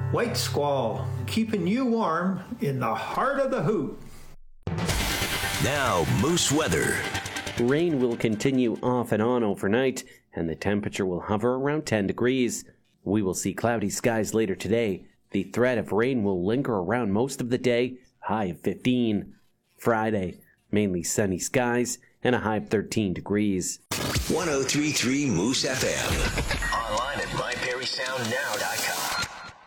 White Squall, keeping you warm in the heart of the Hoot. Now, Moose weather. Rain will continue off and on overnight, and the temperature will hover around 10 degrees. We will see cloudy skies later today. The threat of rain will linger around most of the day, high of 15. Friday, mainly sunny skies, and a high of 13 degrees. 103.3 Moose FM. Online at myperrysoundnow.com.